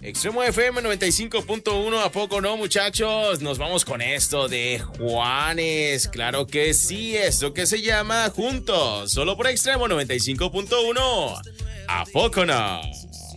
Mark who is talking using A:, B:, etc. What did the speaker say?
A: Extremo FM 95.1, ¿a poco no, muchachos? Nos vamos con esto de Juanes. Claro que sí, esto que se llama Juntos, solo por Extremo 95.1. ¿A poco no?